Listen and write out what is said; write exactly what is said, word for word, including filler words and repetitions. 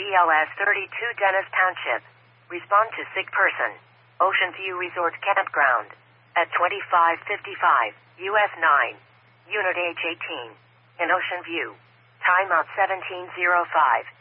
L S thirty-two Dennis Township. Respond to sick person. Ocean View Resort Campground. At twenty-five fifty-five, U S nine. Unit age eighteen. In Ocean View. Timeout seventeen oh five.